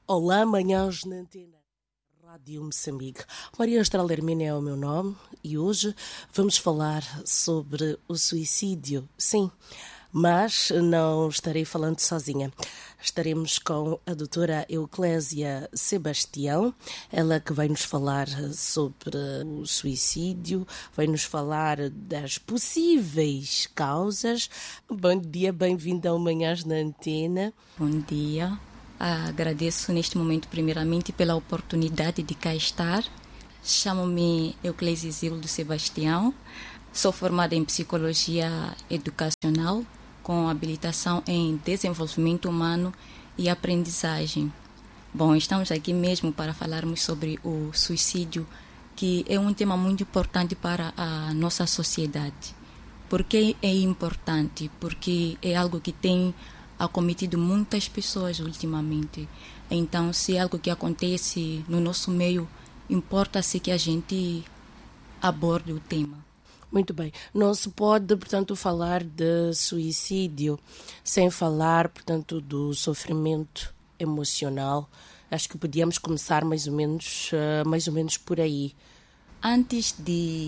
Olá, manhãs na antena. Rádio Moçambique. Maria Estrela Hermínia é o meu nome e hoje vamos falar sobre o suicídio. Sim, mas não estarei falando sozinha. Estaremos com a doutora Euclésia Sebastião, ela que vai nos falar sobre o suicídio, vai nos falar das possíveis causas. Bom dia, bem-vinda ao Manhãs na Antena. Bom dia. Agradeço neste momento primeiramente pela oportunidade de cá estar. Chamo-me Euclésia Sebastião, sou formada em Psicologia Educacional com habilitação em Desenvolvimento Humano e Aprendizagem. Bom, estamos aqui mesmo para falarmos sobre o suicídio, que é um tema muito importante para a nossa sociedade. Por que é importante? Porque é algo que tem acometido muitas pessoas ultimamente. Então, se é algo que acontece no nosso meio, importa-se que a gente aborde o tema. Muito bem. Não se pode, portanto, falar de suicídio sem falar, portanto, do sofrimento emocional. Acho que podíamos começar mais ou menos por aí. Antes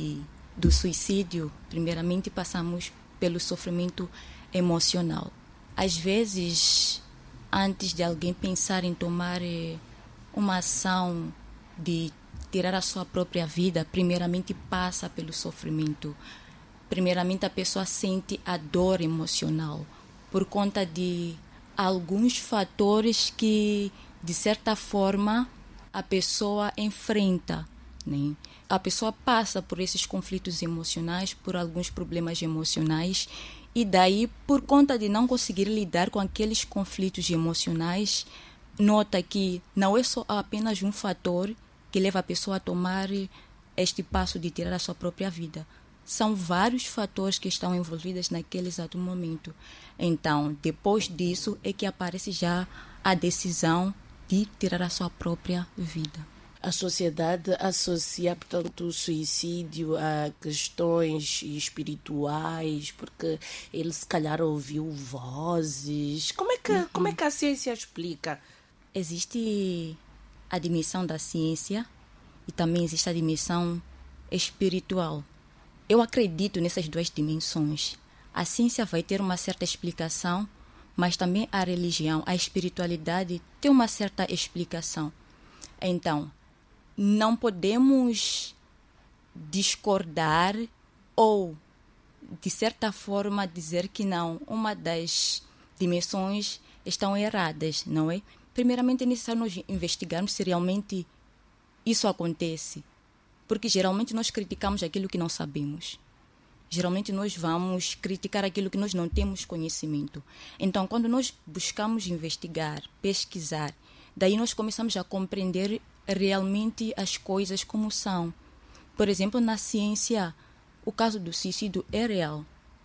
do suicídio, primeiramente passamos pelo sofrimento emocional. Às vezes, antes de alguém pensar em tomar uma ação de tirar a sua própria vida, primeiramente passa pelo sofrimento. Primeiramente a pessoa sente a dor emocional por conta de alguns fatores que, de certa forma, a pessoa enfrenta, né? A pessoa passa por esses conflitos emocionais, por alguns problemas emocionais. E daí, por conta de não conseguir lidar com aqueles conflitos emocionais, nota que não é só apenas um fator que leva a pessoa a tomar este passo de tirar a sua própria vida. São vários fatores que estão envolvidos naquele exato momento. Então, depois disso é que aparece já a decisão de tirar a sua própria vida. A sociedade associa, portanto, o suicídio a questões espirituais, porque ele se calhar ouviu vozes. Como é que a ciência explica? Existe a dimensão da ciência e também existe a dimensão espiritual. Eu acredito nessas duas dimensões. A ciência vai ter uma certa explicação, mas também a religião, a espiritualidade tem uma certa explicação. Então, não podemos discordar ou, de certa forma, dizer que não, uma das dimensões estão erradas, não é? Primeiramente, é necessário nós investigarmos se realmente isso acontece, porque geralmente nós criticamos aquilo que não sabemos. Geralmente nós vamos criticar aquilo que nós não temos conhecimento. Então, quando nós buscamos investigar, pesquisar, daí nós começamos a compreender realmente as coisas como são. Por exemplo, na ciência, o caso do suicídio é real.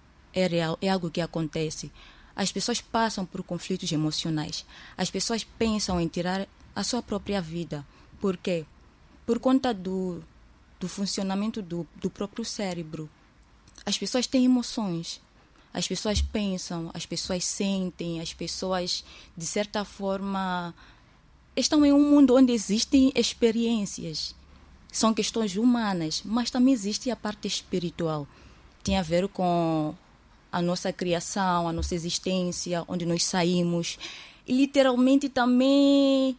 É real, é algo que acontece. As pessoas passam por conflitos emocionais. As pessoas pensam em tirar a sua própria vida. Por quê? Por conta do funcionamento do próprio cérebro. As pessoas têm emoções. As pessoas pensam, as pessoas sentem, as pessoas, de certa forma, estão em um mundo onde existem experiências. São questões humanas, mas também existe a parte espiritual. Tem a ver com a nossa criação, a nossa existência, onde nós saímos. E literalmente também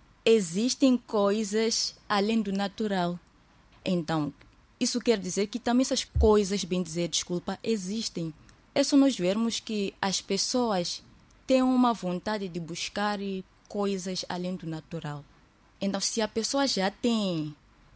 existem coisas além do natural. Então, isso quer dizer que também essas coisas, bem dizer, existem. É só nós vermos que as pessoas têm uma vontade de buscar coisas além do natural. Então, se a pessoa já tem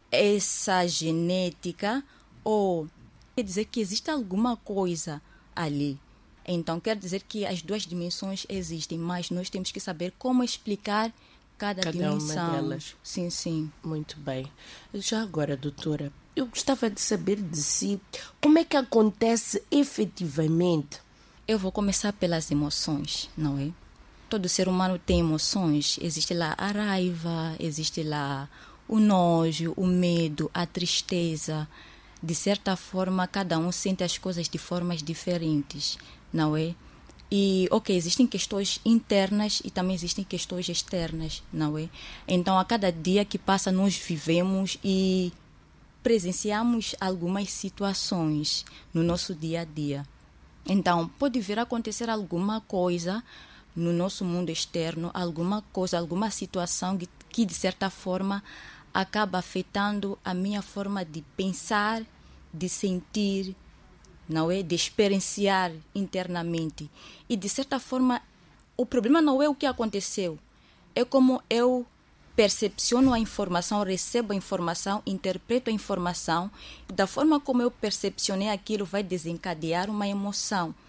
essa genética, ou quer dizer que existe alguma coisa ali, então quer dizer que as duas dimensões existem, mas nós temos que saber como explicar cada dimensão. Uma delas. Sim, sim. Muito bem. Já agora, doutora, eu gostava de saber de si como é que acontece efetivamente. Eu vou começar pelas emoções, não é? Todo ser humano tem emoções. Existe lá a raiva, existe lá o nojo, o medo, a tristeza. De certa forma, cada um sente as coisas de formas diferentes, não é? E, ok, existem questões internas e também existem questões externas, não é? Então, a cada dia que passa, nós vivemos e presenciamos algumas situações no nosso dia a dia. Então, pode vir a acontecer alguma coisa no nosso mundo externo, alguma coisa, alguma situação que de certa forma, acaba afetando a minha forma de pensar, de sentir, não é? De experienciar internamente. E, de certa forma, o problema não é o que aconteceu. É como eu percepciono a informação, recebo a informação, interpreto a informação. Da forma como eu percepcionei aquilo, vai desencadear uma emoção.